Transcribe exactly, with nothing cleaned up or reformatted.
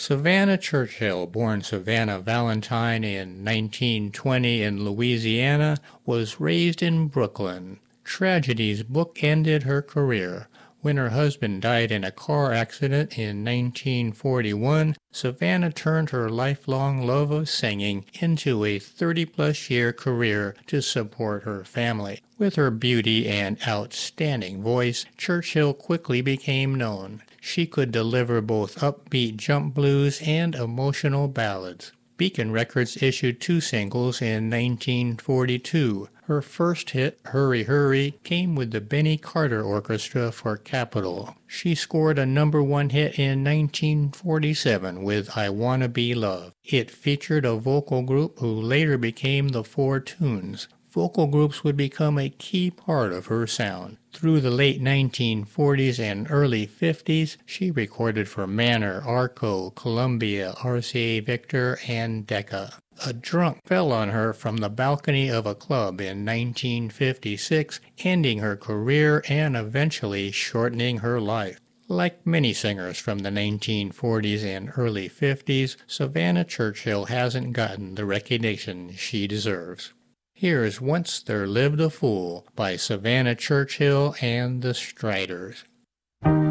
Savannah Churchill, born Savannah Valentine in nineteen twenty in Louisiana, was raised in Brooklyn. Tragedies bookended her career. When her husband died in a car accident in nineteen forty-one, Savannah turned her lifelong love of singing into a thirty-plus year career to support her family. With her beauty and outstanding voice, Churchill quickly became known. She could deliver both upbeat jump blues and emotional ballads. Beacon Records issued two singles in nineteen forty-two. Her first hit, Hurry Hurry, came with the Benny Carter Orchestra for Capitol. She scored a number one hit in nineteen forty-seven with I Wanna Be Loved. It featured a vocal group who later became the Four Tunes. Vocal groups would become a key part of her sound. Through the late nineteen forties and early fifties, she recorded for Manor, Arco, Columbia, R C A Victor, and Decca. A drunk fell on her from the balcony of a club in nineteen fifty-six, ending her career and eventually shortening her life. Like many singers from the nineteen forties and early fifties, Savannah Churchill hasn't gotten the recognition she deserves. Here's Once There Lived a Fool by Savannah Churchill and the Striders.